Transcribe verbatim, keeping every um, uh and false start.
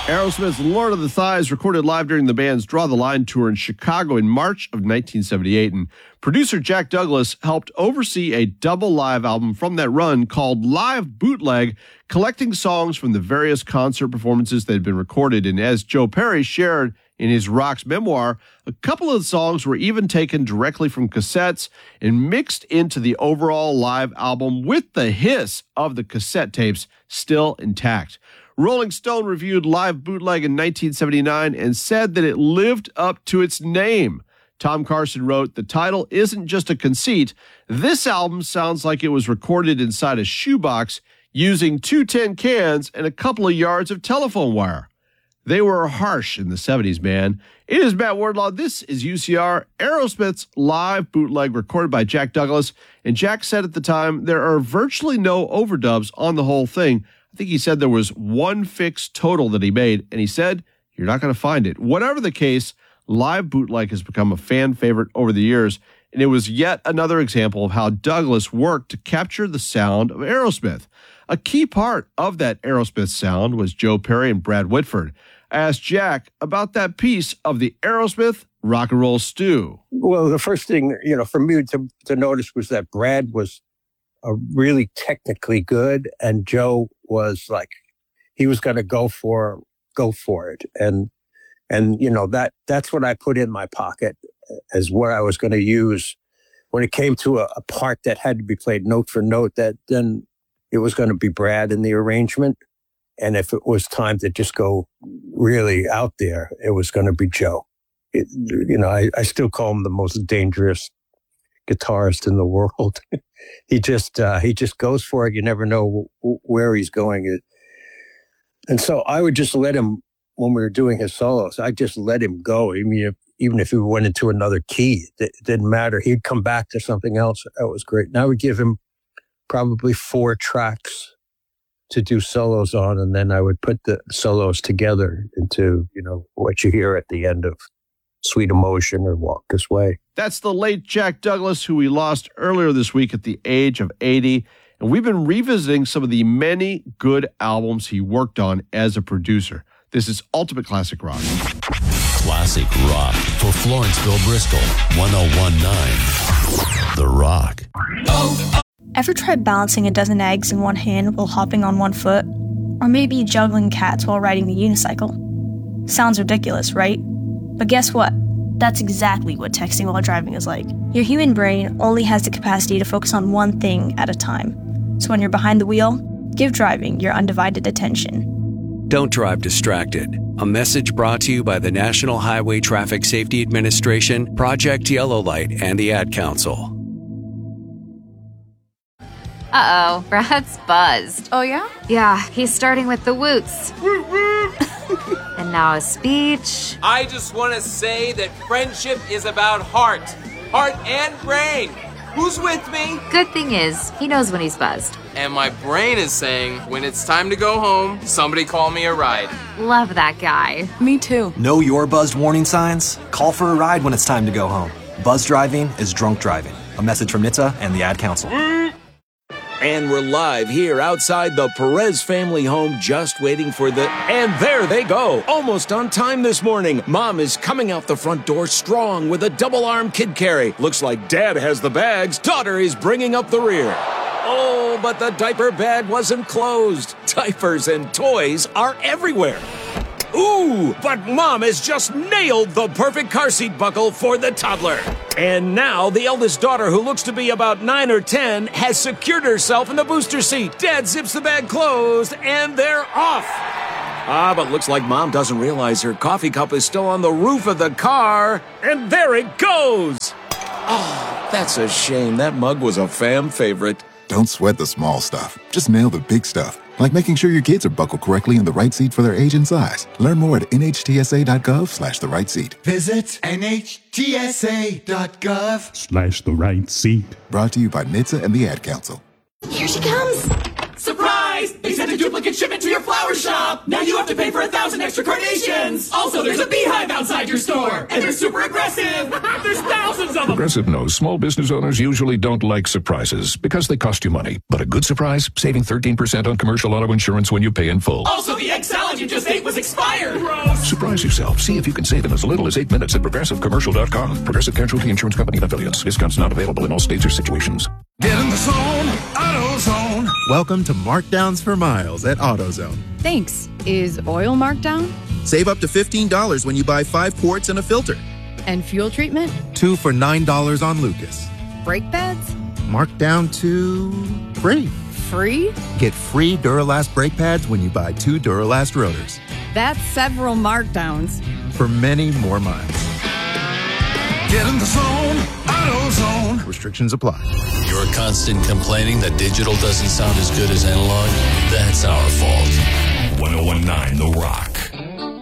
Aerosmith's Lord of the Thighs, recorded live during the band's Draw the Line tour in Chicago in March of nineteen seventy-eight, and producer Jack Douglas helped oversee a double live album from that run called Live Bootleg, collecting songs from the various concert performances that had been recorded. And as Joe Perry shared in his Rocks memoir, a couple of the songs were even taken directly from cassettes and mixed into the overall live album with the hiss of the cassette tapes still intact. Rolling Stone reviewed Live Bootleg in nineteen seventy-nine and said that it lived up to its name. Tom Carson wrote, "The title isn't just a conceit. This album sounds like it was recorded inside a shoebox using two tin cans and a couple of yards of telephone wire." They were harsh in the seventies, man. It is Matt Wardlaw. This is U C R, Aerosmith's Live Bootleg, recorded by Jack Douglas. And Jack said at the time, there are virtually no overdubs on the whole thing. I think he said there was one fixed total that he made, and he said, you're not going to find it. Whatever the case, Live Bootleg has become a fan favorite over the years, and it was yet another example of how Douglas worked to capture the sound of Aerosmith. A key part of that Aerosmith sound was Joe Perry and Brad Whitford. I asked Jack about that piece of the Aerosmith rock and roll stew. Well, the first thing, you know, for me to, to notice was that Brad was a really technically good, and Joe was like, he was going to go for, go for it. And, and, you know, that, that's what I put in my pocket as where I was going to use when it came to a, a part that had to be played note for note, that then it was going to be Brad in the arrangement. And if it was time to just go really out there, it was going to be Joe. It, you know, I, I still call him the most dangerous guitarist in the world. he just uh, he just goes for it. You never know w- where he's going. And so I would just let him, when we were doing his solos, I just let him go. I mean, if, even if he went into another key, it, it didn't matter. He'd come back to something else. That was great. And I would give him probably four tracks to do solos on, and then I would put the solos together into, you know, what you hear at the end of Sweet Emotion or Walk This Way. That's the late Jack Douglas, who we lost earlier this week at the age of eighty. And we've been revisiting some of the many good albums he worked on as a producer. This is Ultimate Classic Rock. Classic Rock for Florenceville, Bristol, one oh one point nine The Rock. Oh, oh. Ever tried balancing a dozen eggs in one hand while hopping on one foot? Or maybe juggling cats while riding the unicycle? Sounds ridiculous, right? But guess what? That's exactly what texting while driving is like. Your human brain only has the capacity to focus on one thing at a time. So when you're behind the wheel, give driving your undivided attention. Don't drive distracted. A message brought to you by the National Highway Traffic Safety Administration, Project Yellow Light, and the Ad Council. Uh-oh, Brad's buzzed. Oh, yeah? Yeah, he's starting with the woots. And now a speech. I just want to say that friendship is about heart. Heart and brain. Who's with me? Good thing is, he knows when he's buzzed. And my brain is saying, when it's time to go home, somebody call me a ride. Love that guy. Me too. Know your buzzed warning signs? Call for a ride when it's time to go home. Buzz driving is drunk driving. A message from N H T S A and the Ad Council. And we're live here outside the Perez family home, just waiting for the... And there they go, almost on time this morning. Mom is coming out the front door strong with a double-arm kid carry. Looks like Dad has the bags. Daughter is bringing up the rear. Oh, but the diaper bag wasn't closed. Diapers and toys are everywhere. Ooh, but Mom has just nailed the perfect car seat buckle for the toddler. And now the eldest daughter, who looks to be about nine or ten, has secured herself in the booster seat. Dad zips the bag closed, and they're off. Ah, but looks like Mom doesn't realize her coffee cup is still on the roof of the car. And there it goes. Oh, that's a shame. That mug was a fam favorite. Don't sweat the small stuff. Just nail the big stuff. Like making sure your kids are buckled correctly in the right seat for their age and size. Learn more at nhtsa.gov slash the right seat. Visit nhtsa.gov slash the right seat. Brought to you by N H T S A and the Ad Council. Here she comes. Surprise! They sent a duplicate shipment to your flower shop. Now you have to pay for a thousand extra carnations. Also, there's a beehive outside your store. And they're super aggressive. There's thousands of Progressive knows small business owners usually don't like surprises because they cost you money. But a good surprise? Saving thirteen percent on commercial auto insurance when you pay in full. Also, the egg salad you just ate was expired. Gross. Surprise yourself. See if you can save in as little as eight minutes at progressive commercial dot com. Progressive Casualty Insurance Company and affiliates. Discounts not available in all states or situations. Get in the zone, AutoZone. Welcome to Markdowns for Miles at AutoZone. Thanks. Is oil marked down? Save up to fifteen dollars when you buy five quarts and a filter. And fuel treatment? Two for nine dollars on Lucas. Brake pads? Marked down to free. Free? Get free Duralast brake pads when you buy two Duralast rotors. That's several markdowns. For many more miles. Get in the zone, AutoZone. Restrictions apply. Your constant complaining that digital doesn't sound as good as analog? That's our fault. ten nineteen The Rock.